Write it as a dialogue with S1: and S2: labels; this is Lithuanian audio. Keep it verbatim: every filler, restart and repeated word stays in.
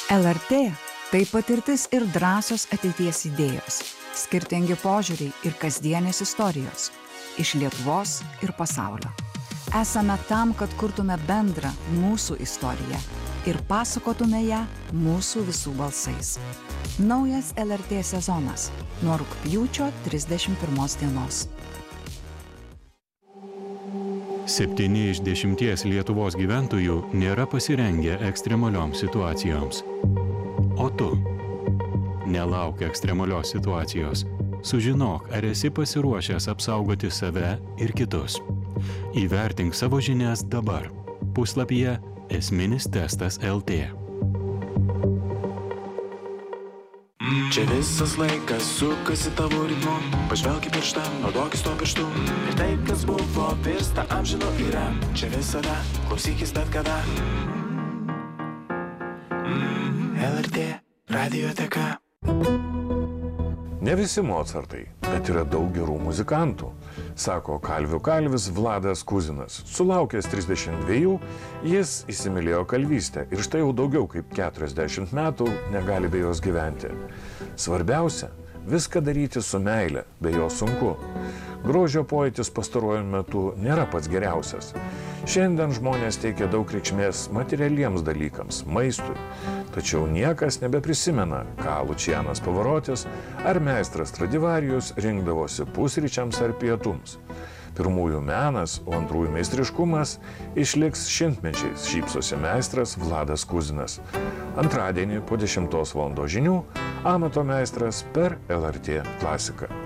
S1: L R T tai patirtis ir drąsios ateities idėjos, skirtingi požiūriai ir kasdienės istorijos iš Lietuvos ir pasaulio. Esame tam, kad kurtume bendrą mūsų istoriją ir pasakotume ją mūsų visų balsais. Naujas L R T sezonas nuo rugpjūčio trisdešimt pirmos dienos.
S2: Septyni iš dešimties Lietuvos gyventojų nėra pasirengę ekstremalioms situacijoms. O tu? Nelauk ekstremalios situacijos. Sužinok, ar esi pasiruošęs apsaugoti save ir kitus. Įvertink savo žinias dabar. Puslapyje esminis testas L T.
S3: Čia visas laikas sukasi tavo ritmu, pažvelk į pirštą, naudokis tuo pirštu. Ir taip, kas buvo, virsta amžinu yra. Čia visada, klausykis bet kada. L R T radioteka.
S4: Ne visi Mocartai, bet yra daug gerų muzikantų, sako kalvių kalvis Vladas Kuzinas. Sulaukęs trisdešimt dviejų, jis įsimylėjo kalvystę ir štai jau daugiau kaip keturiasdešimt metų negali be jos gyventi. Svarbiausia – viską daryti su meile, be jo sunku. Grožio pojūtis pastaruoju metu nėra pats geriausias. Šiandien žmonės teikia daug reikšmės materialiems dalykams, maistui. Tačiau niekas nebeprisimena, ką Lučianas Pavarotis ar meistras Stradivarijus rinkdavosi pusryčiams ar pietums. Pirmųjų menas, o antrųjų meistriškumas išliks šimtmečiais, šypsosi meistras Vladas Kuzinas. Antradienį po dešimtos valandos žinių amato meistras per L R T klasiką.